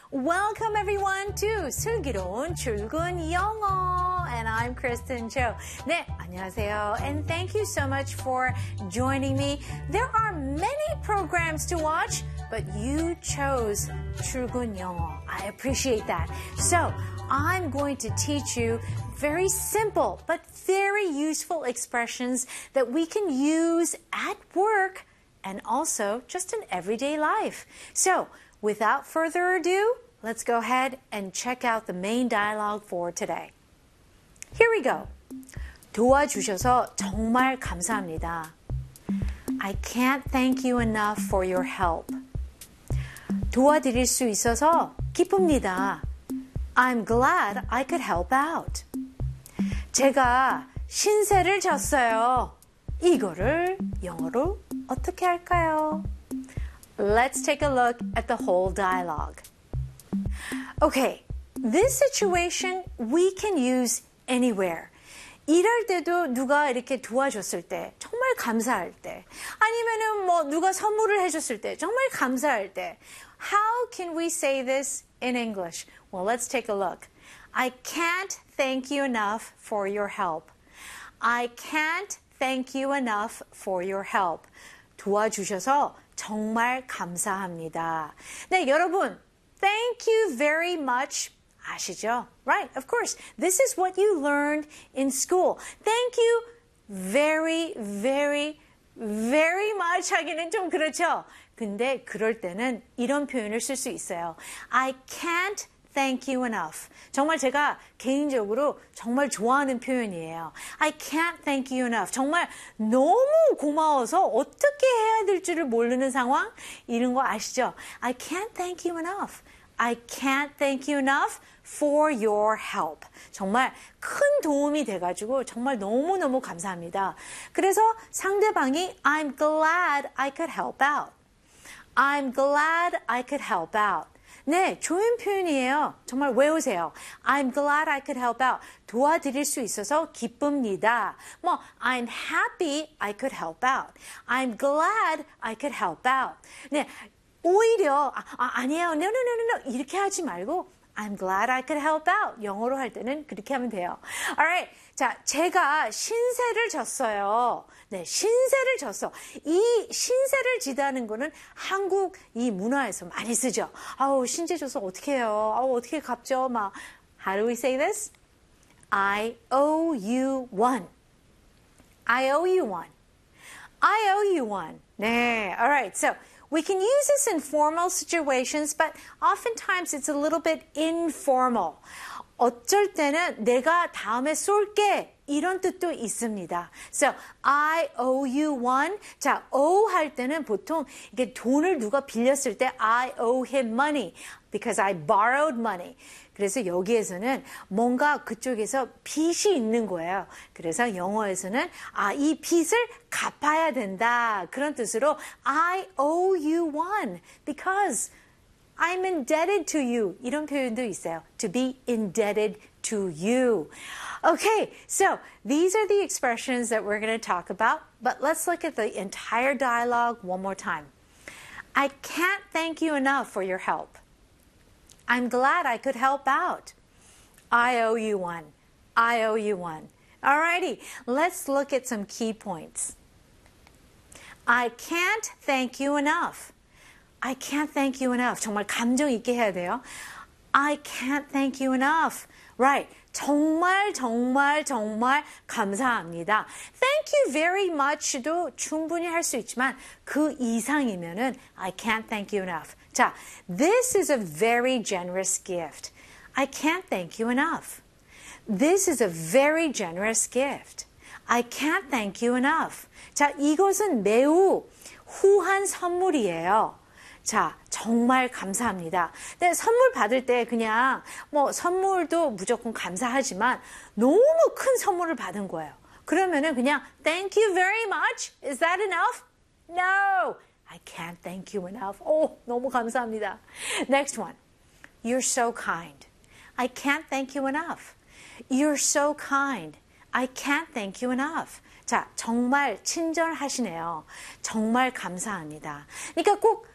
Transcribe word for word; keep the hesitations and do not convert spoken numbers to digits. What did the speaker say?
Welcome everyone to 슬기로운 출근 영어. And I'm Kristen Cho. 네, 안녕하세요. And thank you so much for joining me. There are many programs to watch, but you chose 출근 영어. I appreciate that. So, I'm going to teach you very simple but very useful expressions that we can use at work and also just in everyday life. So, without further ado, let's go ahead and check out the main dialogue for today. Here we go. 도와주셔서 정말 감사합니다. I can't thank you enough for your help. 도와드릴 수 있어서 기쁩니다. I'm glad I could help out. 제가 신세를 졌어요. 이거를 영어로 어떻게 할까요? Let's take a look at the whole dialogue. Okay, this situation we can use anywhere. 일할 때도 누가 이렇게 도와줬을 때, 정말 감사할 때, 아니면은 뭐 누가 선물을 해줬을 때, 정말 감사할 때. How can we say this in English? Well, let's take a look. I can't thank you enough for your help. I can't thank you enough for your help. 도와주셔서 정말 감사합니다. 네, 여러분, thank you very much. 아시죠? Right, of course. This is what you learned in school. Thank you very, very, very much 하기는 좀 그렇죠? 근데 그럴 때는 이런 표현을 쓸 수 있어요. I can't thank you enough. 정말 제가 개인적으로 정말 좋아하는 표현이에요. I can't thank you enough. 정말 너무 고마워서 어떻게 해야 될지를 모르는 상황? 이런 거 아시죠? I can't thank you enough. I can't thank you enough for your help. 정말 큰 도움이 돼가지고 정말 너무너무 감사합니다. 그래서 상대방이 I'm glad I could help out. I'm glad I could help out. 네, 좋은 표현이에요. 정말 외우세요. I'm glad I could help out. 도와드릴 수 있어서 기쁩니다. 뭐, I'm happy I could help out. I'm glad I could help out. 네, 오히려 아, 아, 아니에요. No, no, no, no, no. 이렇게 하지 말고 I'm glad I could help out. 영어로 할 때는 그렇게 하면 돼요. Alright. 자, 제가 신세를 졌어요. 네, 신세를 졌어. 이 신세를 지다는 거는 한국 이 문화에서 많이 쓰죠. 아우, 신세 져서 어떻게 해요? 아우, 어떻게 갚죠? 막, how do we say this? I owe you one. I owe you one. I owe you one. 네, alright. So, we can use this in formal situations, but oftentimes it's a little bit informal. 어쩔 때는 내가 다음에 쏠게 이런 뜻도 있습니다. So, I owe you one. 자, owe 할 때는 보통 이게 돈을 누가 빌렸을 때 I owe him money because I borrowed money. 그래서 여기에서는 뭔가 그쪽에서 빚이 있는 거예요. 그래서 영어에서는 아, 이 빚을 갚아야 된다. 그런 뜻으로 I owe you one because I'm indebted to you. 이런 표현도 있어요. To be indebted to you. Okay, so these are the expressions that we're going to talk about, but let's look at the entire dialogue one more time. I can't thank you enough for your help. I'm glad I could help out. I owe you one. I owe you one. Alrighty, let's look at some key points. I can't thank you enough. I can't thank you enough. 정말 감정 있게 해야 돼요. I can't thank you enough. Right. 정말 정말 정말 감사합니다. Thank you very much도 충분히 할 수 있지만 그 이상이면은 I can't thank you enough. 자, this is a very generous gift. I can't thank you enough. This is a very generous gift. I can't thank you enough. 자, 이것은 매우 후한 선물이에요. 자, 정말 감사합니다. 근데 선물 받을 때 그냥 뭐 선물도 무조건 감사하지만 너무 큰 선물을 받은 거예요. 그러면은 그냥 thank you very much. Is that enough? No. I can't thank you enough. 오, 너무 감사합니다. Next one. You're so kind. I can't thank you enough. You're so kind. I can't thank you enough. 자, 정말 친절하시네요. 정말 감사합니다. 그러니까 꼭